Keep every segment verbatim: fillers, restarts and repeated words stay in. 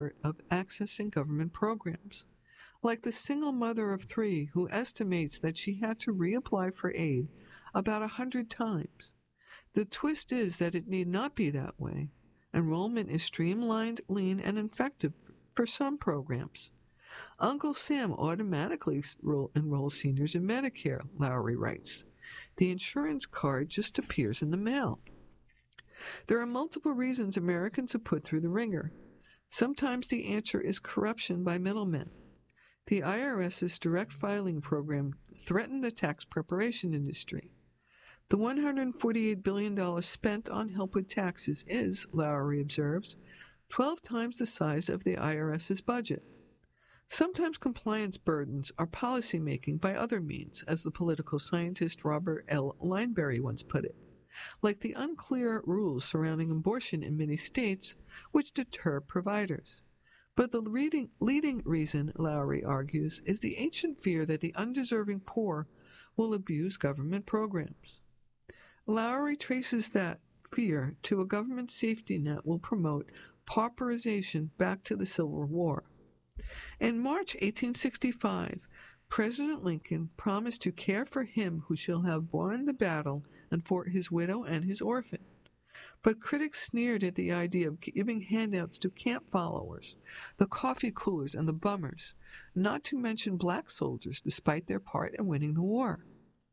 of accessing government programs, like the single mother of three who estimates that she had to reapply for aid about a hundred times. The twist is that it need not be that way. Enrollment is streamlined, lean, and effective for some programs. Uncle Sam automatically enrolls seniors in Medicare, Lowery writes. The insurance card just appears in the mail. There are multiple reasons Americans are put through the ringer. Sometimes the answer is corruption by middlemen. The IRS's direct filing program threatened the tax preparation industry. The one hundred forty-eight billion dollars spent on help with taxes is, Lowery observes, twelve times the size of the IRS's budget. Sometimes compliance burdens are policymaking by other means, as the political scientist Robert L. Lineberry once put it, like the unclear rules surrounding abortion in many states, which deter providers. But the leading, leading reason, Lowery argues, is the ancient fear that the undeserving poor will abuse government programs. Lowery traces that fear to a government safety net will promote pauperization back to the Civil War. In March eighteen sixty-five, President Lincoln promised to care for him who shall have borne the battle and for his widow and his orphan. But critics sneered at the idea of giving handouts to camp followers, the coffee coolers and the bummers, not to mention black soldiers despite their part in winning the war.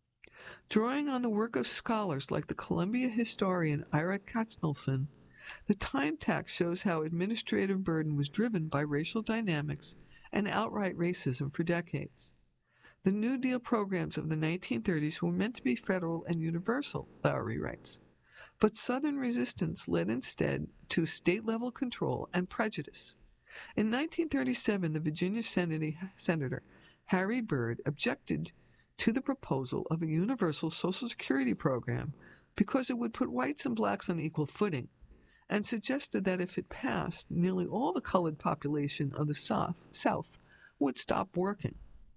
Drawing on the work of scholars like the Columbia historian Ira Katznelson, the time tax shows how administrative burden was driven by racial dynamics and outright racism for decades. The New Deal programs of the nineteen thirties were meant to be federal and universal, Lowery writes, but Southern resistance led instead to state-level control and prejudice. In nineteen thirty-seven, the Virginia Senator Harry Byrd objected to the proposal of a universal Social Security program because it would put whites and blacks on equal footing, and suggested that if it passed, nearly all the colored population of the South, South would stop working.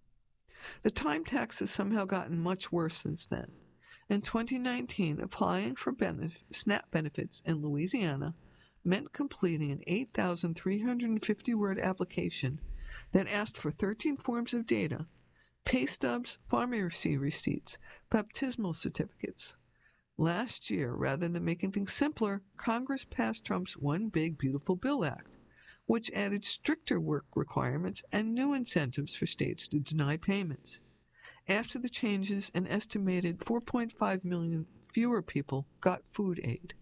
The time tax has somehow gotten much worse since then. In twenty nineteen, applying for benef- SNAP benefits in Louisiana meant completing an eight thousand three hundred fifty word application that asked for thirteen forms of data, pay stubs, pharmacy receipts, baptismal certificates. Last year, rather than making things simpler, Congress passed Trump's One Big Beautiful Bill Act, which added stricter work requirements and new incentives for states to deny payments. After the changes, an estimated four point five million fewer people got food aid.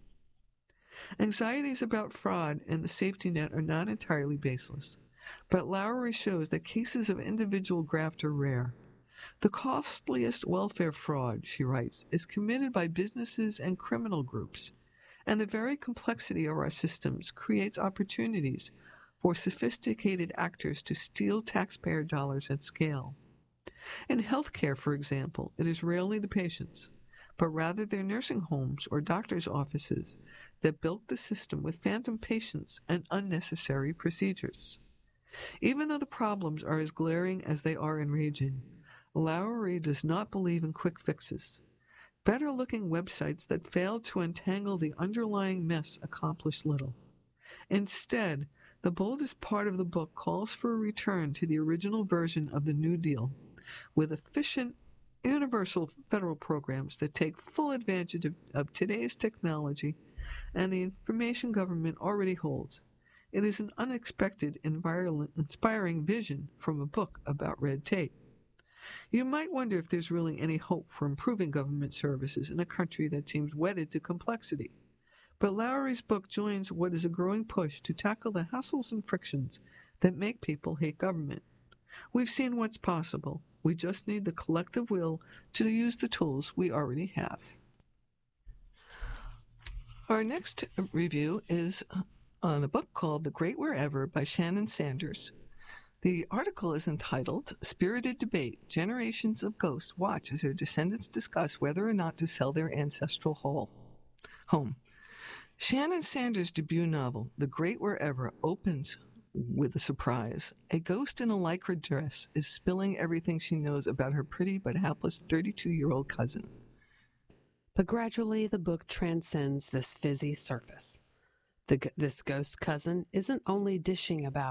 Anxieties about fraud and the safety net are not entirely baseless, but Lowery shows that cases of individual graft are rare. The costliest welfare fraud, she writes, is committed by businesses and criminal groups, and the very complexity of our systems creates opportunities for sophisticated actors to steal taxpayer dollars at scale. In healthcare, for example, it is rarely the patients, but rather their nursing homes or doctors' offices that built the system with phantom patients and unnecessary procedures. Even though the problems are as glaring as they are enraging, Lowery does not believe in quick fixes. Better-looking websites that fail to untangle the underlying mess accomplish little. Instead, the boldest part of the book calls for a return to the original version of the New Deal, with efficient, universal federal programs that take full advantage of, of today's technology and the information government already holds. It is an unexpected, inspiring vision from a book about red tape. You might wonder if there's really any hope for improving government services in a country that seems wedded to complexity. But Lowery's book joins what is a growing push to tackle the hassles and frictions that make people hate government. We've seen what's possible. We just need the collective will to use the tools we already have. Our next review is on a book called The Great Wherever by Shannon Sanders. The article is entitled Spirited Debate, Generations of Ghosts Watch as Their Descendants Discuss Whether or Not to Sell Their Ancestral Home. Shannon Sanders' debut novel, The Great Wherever, opens with a surprise. A ghost in a lycra dress is spilling everything she knows about her pretty but hapless thirty-two-year-old cousin. But gradually the book transcends this fizzy surface. The, this ghost cousin isn't only dishing about